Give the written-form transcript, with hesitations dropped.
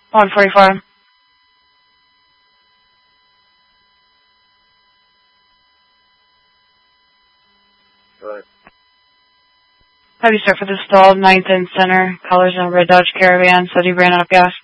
144. Right. Have you start for the stall, 9th and center, colors in a red Dodge Caravan, said he ran out of gas.